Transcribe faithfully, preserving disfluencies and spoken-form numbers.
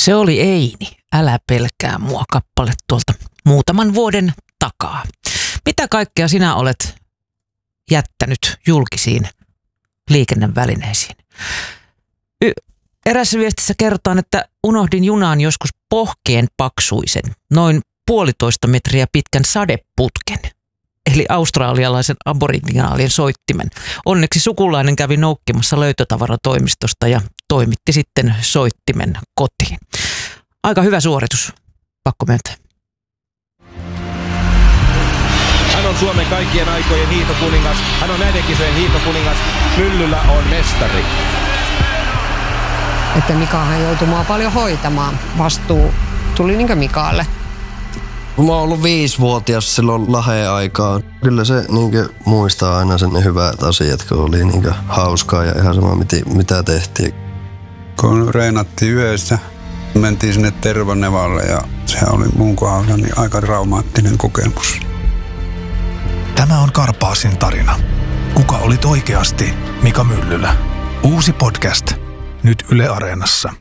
Se oli Eini, älä pelkää mua kappale tuolta muutaman vuoden takaa. Mitä kaikkea sinä olet jättänyt julkisiin liikennevälineisiin? Y- Erässä viestissä kerrotaan, että unohdin junaan joskus pohkeen paksuisen, noin puolitoista metriä pitkän sadeputken, eli australialaisen aboriginaalin soittimen. Onneksi sukulainen kävi noukkimassa löytötavaratoimistosta ja toimitti sitten soittimen kotiin. Aika hyvä suoritus, pakko myöntää. Hän on Suomen kaikkien aikojen hiihtokuningas. Hän on näiden kisojen hiihtokuningas. Myllyllä on mestari. Että Mikahan joutui mua paljon hoitamaan. Vastuu tuli niinkö Mikaalle. Mä oon ollut viisivuotias silloin Laheen aikaan. Kyllä se niinkö muistaa aina sen ne hyvät asiat, kun oli niinkö hauskaa ja ihan sama mitä tehtiin. Kun reenattiin yössä, mentiin sinne Tervanevalle ja se oli mun kohdalla niin aika traumaattinen kokemus. Tämä on Karpaasin tarina. Kuka olit oikeasti Mika Myllylä? Uusi podcast. Nyt Yle Areenassa.